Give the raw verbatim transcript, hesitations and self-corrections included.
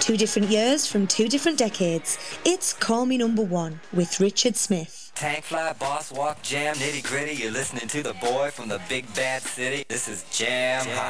Two different years from two different decades. It's Call Me Number One with Richard Smith. Tank fly, boss walk, jam, nitty gritty. You're listening to the boy from the big bad city. This is Jam Hot.